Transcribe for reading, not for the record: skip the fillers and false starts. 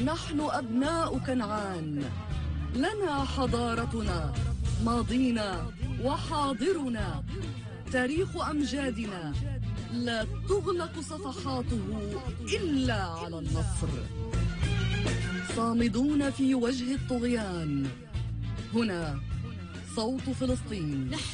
نحن أبناء كنعان، لنا حضارتنا، ماضينا وحاضرنا، تاريخ أمجادنا لا تغلق صفحاته إلا على النصر. صامدون في وجه الطغيان. هنا صوت فلسطين.